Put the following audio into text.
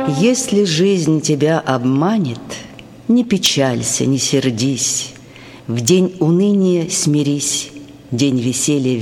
Если жизнь тебя обманет, не печалься, не сердись, в день уныния смирись, день веселья